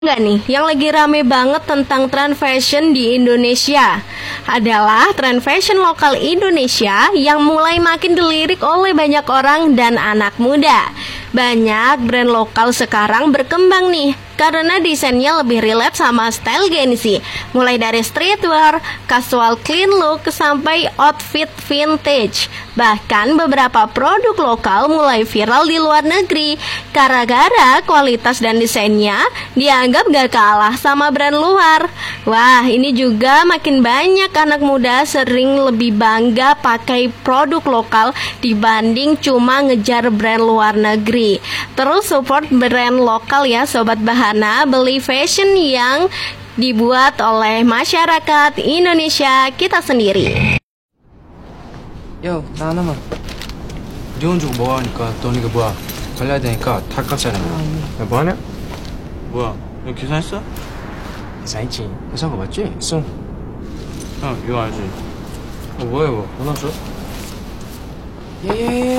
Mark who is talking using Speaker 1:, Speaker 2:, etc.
Speaker 1: Enggak nih, yang lagi rame banget tentang tren fashion di Indonesia adalah tren fashion lokal Indonesia yang mulai makin dilirik oleh banyak orang dan anak muda. Banyak brand lokal sekarang berkembang nih karena desainnya lebih relate sama style Gen Z. Mulai dari streetwear, casual clean look, sampai outfit vintage. Bahkan beberapa produk lokal mulai viral di luar negeri gara-gara kualitas dan desainnya dianggap gak kalah sama brand luar. Wah, ini juga makin banyak anak muda sering lebih bangga pakai produk lokal dibanding cuma ngejar brand luar negeri. Terus support brand lokal ya Sobat Bahana, beli fashion yang dibuat oleh masyarakat Indonesia kita sendiri.
Speaker 2: 야, 나 하나만. 네 돈 주고 뭐 하니까 돈 이거 뭐야? 관리해야 되니까 다 깎잖아. 야, 뭐 하냐?
Speaker 3: 뭐야? 너 계산했어?
Speaker 2: 계산했지. 계산한 거 맞지? 써.
Speaker 3: 형 이거 알지?
Speaker 2: 뭐야 이거? 뭐 넣었어? 예.